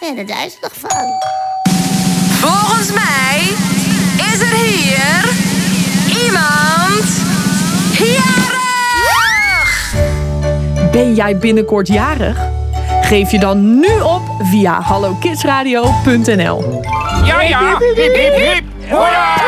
ben er duizelig van. Volgens mij is er hier iemand jarig! Ben jij binnenkort jarig? Geef je dan nu op via hallokidsradio.nl. Ja, ja. Hip, hip, hip. Hoera!